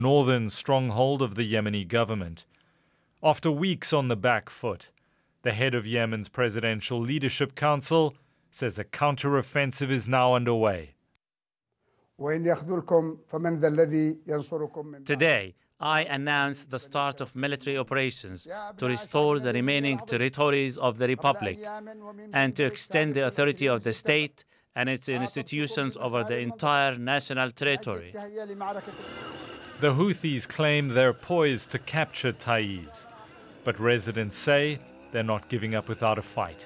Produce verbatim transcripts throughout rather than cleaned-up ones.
northern stronghold of the Yemeni government. After weeks on the back foot, the head of Yemen's Presidential Leadership Council says a counter-offensive is now underway. Today, I announce the start of military operations to restore the remaining territories of the Republic and to extend the authority of the state and its institutions over the entire national territory. The Houthis claim they're poised to capture Taiz, but residents say they're not giving up without a fight.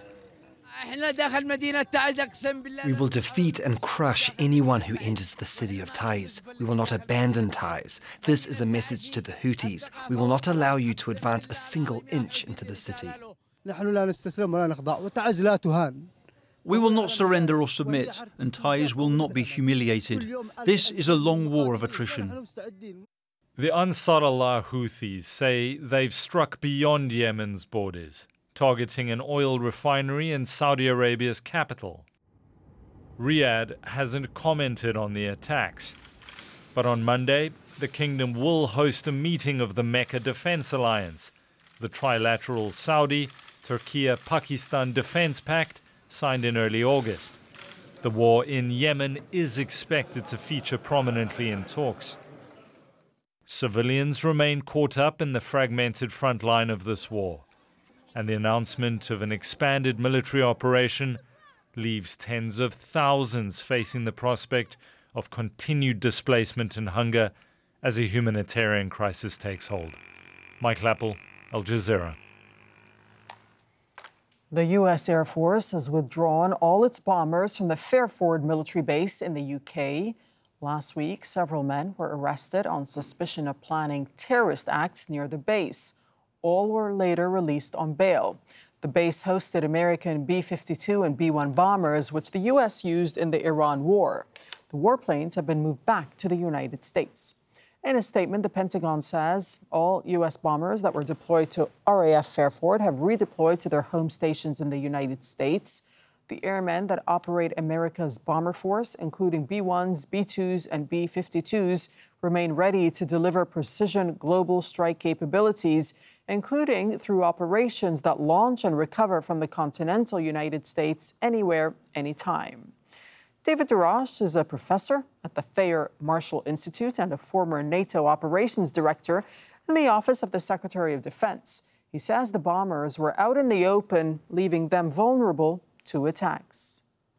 We will defeat and crush anyone who enters the city of Taiz. We will not abandon Taiz. This is a message to the Houthis. We will not allow you to advance a single inch into the city. We will not surrender or submit, and Taiz will not be humiliated. This is a long war of attrition. The Ansar Allah Houthis say they've struck beyond Yemen's borders, targeting an oil refinery in Saudi Arabia's capital. Riyadh hasn't commented on the attacks, but on Monday, the kingdom will host a meeting of the Mecca Defense Alliance, the trilateral Saudi, Turkey, Pakistan Defense Pact signed in early August. The war in Yemen is expected to feature prominently in talks. Civilians remain caught up in the fragmented front line of this war, and the announcement of an expanded military operation leaves tens of thousands facing the prospect of continued displacement and hunger as a humanitarian crisis takes hold. Mike Lappel, Al Jazeera. The U S Air Force has withdrawn all its bombers from the Fairford military base in the U K. Last week, several men were arrested on suspicion of planning terrorist acts near the base. All were later released on bail. The base hosted American B fifty-two and B one bombers, which the U S used in the Iran war. The warplanes have been moved back to the United States. In a statement, the Pentagon says all U S bombers that were deployed to R A F Fairford have redeployed to their home stations in the United States. The airmen that operate America's bomber force, including B ones, B twos, and B fifty-twos, remain ready to deliver precision global strike capabilities, including through operations that launch and recover from the continental United States anywhere, anytime. David Darash is a professor at the Thayer Marshall Institute and a former NATO operations director in the Office of the Secretary of Defense. He says the bombers were out in the open, leaving them vulnerable to attacks.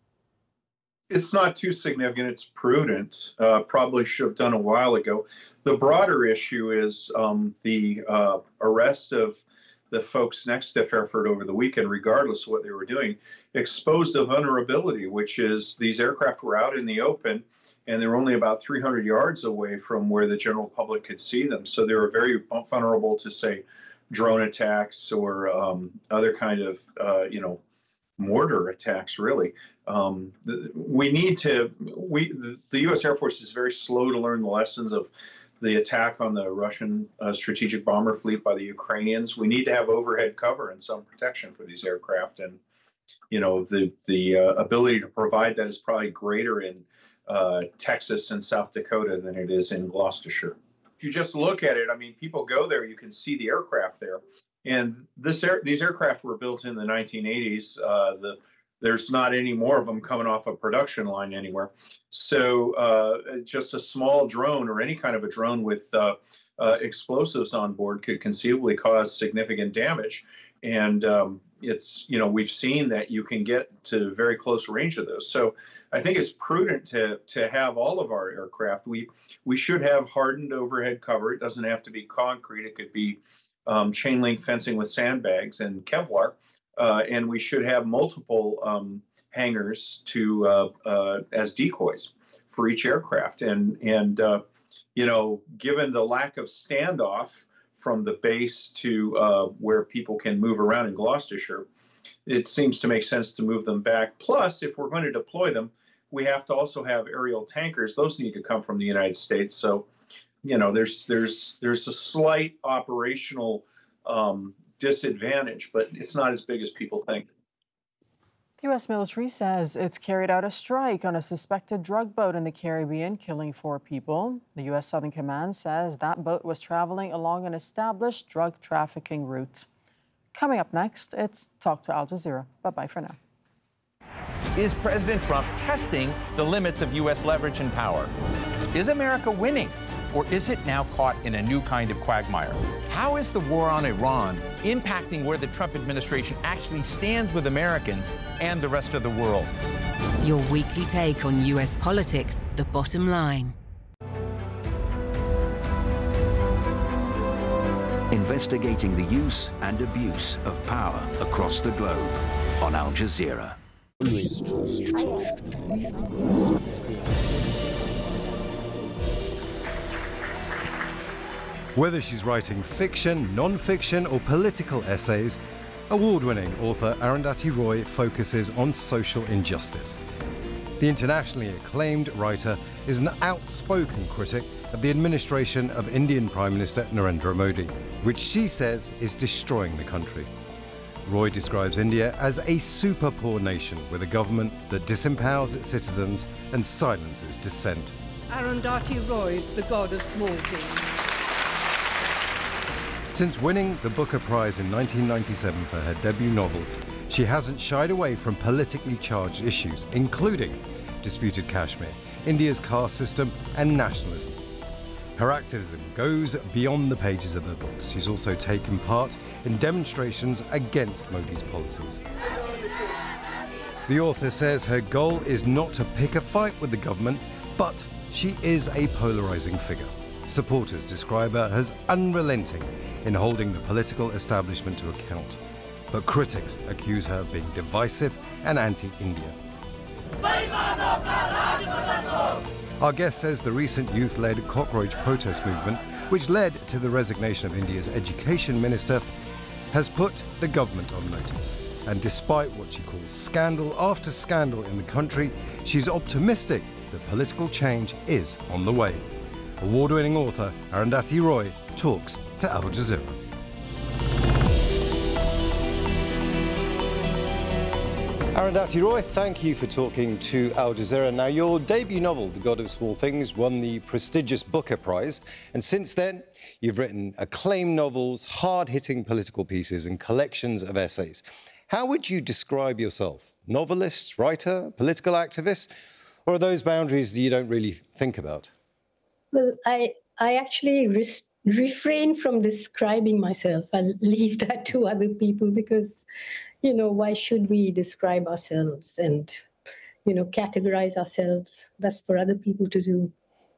It's not too significant. It's prudent. Uh, probably should have done a while ago. The broader issue is um, the uh, arrest of the folks next to Fairford over the weekend, regardless of what they were doing, exposed a vulnerability, which is these aircraft were out in the open and they were only about three hundred yards away from where the general public could see them. So they were very vulnerable to, say, drone attacks or um, other kind of, uh, you know, mortar attacks, really. Um, the, we need to, we, the, the U S Air Force is very slow to learn the lessons of the attack on the Russian uh, strategic bomber fleet by the Ukrainians. We need to have overhead cover and some protection for these aircraft. And, you know, the, the uh, ability to provide that is probably greater in uh, Texas and South Dakota than it is in Gloucestershire. If you just look at it, I mean, people go there, you can see the aircraft there. And this air, these aircraft were built in the nineteen eighties. Uh, the, there's not any more of them coming off a production line anywhere. So uh, just a small drone or any kind of a drone with uh, uh, explosives on board could conceivably cause significant damage. And um, it's, you know, we've seen that you can get to very close range of those. So I think it's prudent to to have all of our aircraft. We, we should have hardened overhead cover. It doesn't have to be concrete. It could be Um, chain link fencing with sandbags and Kevlar, uh, and we should have multiple um, hangars to uh, uh, as decoys for each aircraft. And and uh, you know, given the lack of standoff from the base to uh, where people can move around in Gloucestershire, it seems to make sense to move them back. Plus, if we're going to deploy them, we have to also have aerial tankers. Those need to come from the United States. So, you know, there's there's there's a slight operational um, disadvantage, but it's not as big as people think. The U S military says it's carried out a strike on a suspected drug boat in the Caribbean, killing four people. The U S Southern Command says that boat was traveling along an established drug trafficking route. Coming up next, it's Talk to Al Jazeera. Bye-bye for now. Is President Trump testing the limits of U S leverage and power? Is America winning, or is it now caught in a new kind of quagmire? How is the war on Iran impacting where the Trump administration actually stands with Americans and the rest of the world? Your weekly take on U S politics, The Bottom Line. Investigating the use and abuse of power across the globe on Al Jazeera. Whether she's writing fiction, non-fiction or political essays, award-winning author Arundhati Roy focuses on social injustice. The internationally acclaimed writer is an outspoken critic of the administration of Indian Prime Minister Narendra Modi, which she says is destroying the country. Roy describes India as a super poor nation with a government that disempowers its citizens and silences dissent. Arundhati Roy is the god of small things. Since winning the Booker Prize in nineteen ninety-seven for her debut novel, she hasn't shied away from politically charged issues, including disputed Kashmir, India's caste system and nationalism. Her activism goes beyond the pages of her books. She's also taken part in demonstrations against Modi's policies. The author says her goal is not to pick a fight with the government, but she is a polarizing figure. Supporters describe her as unrelenting in holding the political establishment to account. But critics accuse her of being divisive and anti-India. Our guest says the recent youth-led cockroach protest movement, which led to the resignation of India's education minister, has put the government on notice. And despite what she calls scandal after scandal in the country, she's optimistic that political change is on the way. Award-winning author Arundhati Roy talks to Al Jazeera. Arundhati Roy, thank you for talking to Al Jazeera. Now, your debut novel, The God of Small Things, won the prestigious Booker Prize. And since then, you've written acclaimed novels, hard-hitting political pieces and collections of essays. How would you describe yourself? Novelist, writer, political activist? Or are those boundaries that you don't really think about? Well, I, I actually res- refrain from describing myself. I'll leave that to other people because, you know, why should we describe ourselves and, you know, categorize ourselves? That's for other people to do.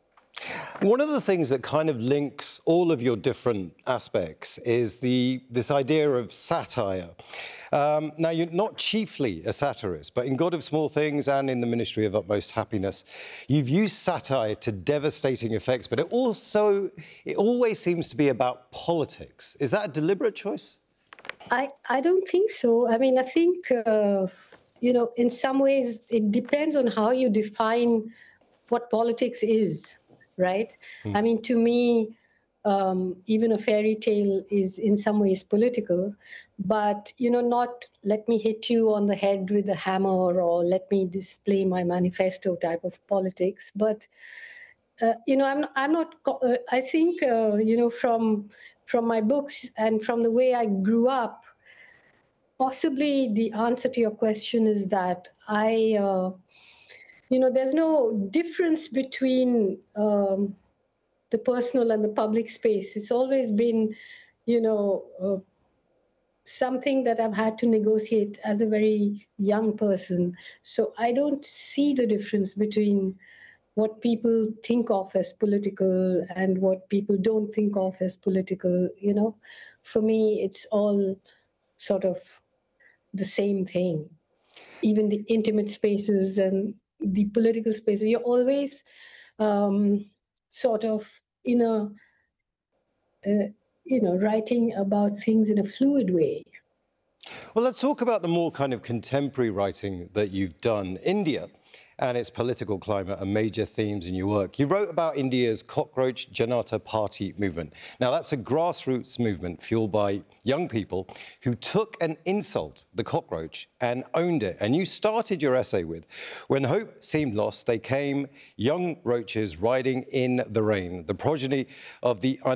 One of the things that kind of links all of your different aspects is the this idea of satire. Um, now, you're not chiefly a satirist, but in God of Small Things and in The Ministry of Utmost Happiness, you've used satire to devastating effects, but it also, it always seems to be about politics. Is that a deliberate choice? I, I don't think so. I mean, I think, uh, you know, in some ways, it depends on how you define what politics is, right? Hmm. I mean, to me, um, even a fairy tale is in some ways political, but, you know, not let me hit you on the head with a hammer or let me display my manifesto type of politics. But, uh, you know, I'm, I'm not, uh, I think, uh, you know, from... From my books and from the way I grew up, possibly the answer to your question is that I, uh, you know, there's no difference between um, the personal and the public space. It's always been, you know, uh, something that I've had to negotiate as a very young person. So I don't see the difference between what people think of as political and what people don't think of as political, you know. For me, it's all sort of the same thing. Even the intimate spaces and the political spaces, you're always um, sort of in a, uh, you know, writing about things in a fluid way. Well, let's talk about the more kind of contemporary writing that you've done. India and its political climate are major themes in your work. You wrote about India's Cockroach Janata Party movement. Now, that's a grassroots movement fueled by young people who took and insult the cockroach and owned it. And you started your essay with, when hope seemed lost, they came, young roaches riding in the rain, the progeny of the un